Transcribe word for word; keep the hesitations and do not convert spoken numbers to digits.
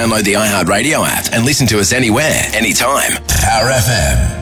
Download the iHeartRadio app and listen to us anywhere, anytime. Power F M.